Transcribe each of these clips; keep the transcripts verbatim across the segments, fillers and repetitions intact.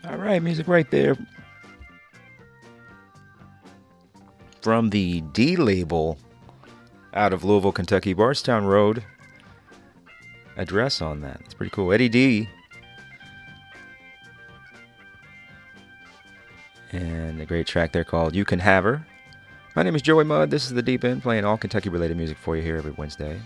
All right, music right there from the D label out of Louisville, Kentucky, Bardstown Road. Address on that. It's pretty cool. Eddie D. And a great track there called You Can Have Her. My name is Joey Mudd. This is The Deep End, playing all Kentucky-related music for you here every Wednesday.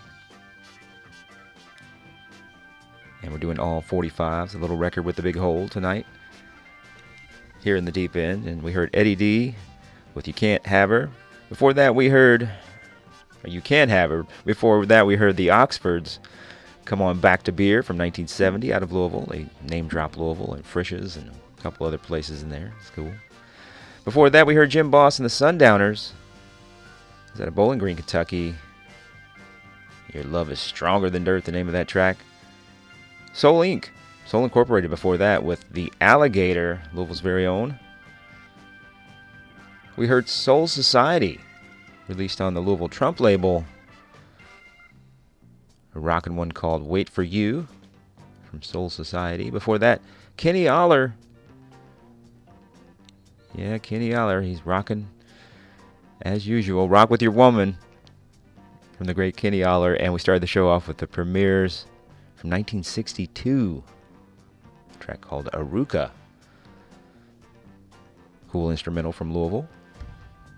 And we're doing all forty-fives, a little record with the big hole tonight here in The Deep End. And we heard Eddie D with You Can't Have Her. Before that, we heard, or You Can Have Her. Before that, we heard the Oxfords, Come On Back to Beer from nineteen seventy out of Louisville. They name drop Louisville and Frisch's and a couple other places in there. It's cool. Before that, we heard Jim Boss and the Sundowners. Is that a Bowling Green, Kentucky? Your Love is Stronger Than Dirt, the name of that track. Soul Incorporated. Soul Incorporated before that with The Alligator, Louisville's very own. We heard Soul Society, released on the Louisville Trump label. A rockin' one called Wait For You from Soul Society. Before that, Kenny Aller. Yeah, Kenny Aller, he's rocking as usual. Rock With Your Woman from the great Kenny Aller. And we started the show off with the Premiers from nineteen sixty-two. A track called Aruka. Cool instrumental from Louisville.